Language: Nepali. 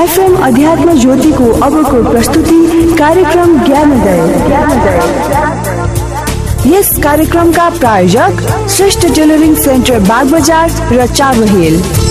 एफएम अध्यात्म ज्योतिको अबको प्रस्तुति कार्यक्रम ज्ञानोदय। यस कार्यक्रमका प्रायोजक श्रेष्ठ टेलरिङ सेन्टर बागबजार र चाबहिल।